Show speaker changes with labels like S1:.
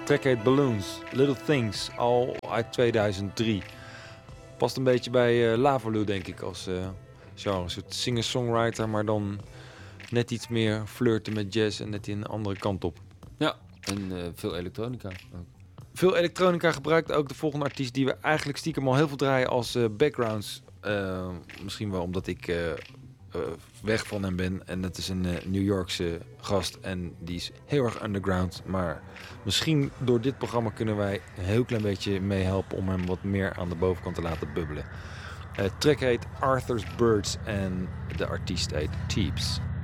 S1: track heet Balloons, Little Things, al uit 2003. Past een beetje bij Lavaloo, denk ik, als genre. Een soort singer-songwriter, maar dan net iets meer flirten met jazz en net in een andere kant op.
S2: Ja, en veel elektronica.
S1: Veel elektronica gebruikt ook de volgende artiest die we eigenlijk stiekem al heel veel draaien als backgrounds. Misschien wel omdat ik weg van hem ben. En het is een New Yorkse gast en die is heel erg underground. Maar misschien door dit programma kunnen wij een heel klein beetje meehelpen om hem wat meer aan de bovenkant te laten bubbelen. Het track heet Arthur's Birds en de artiest heet Teeps.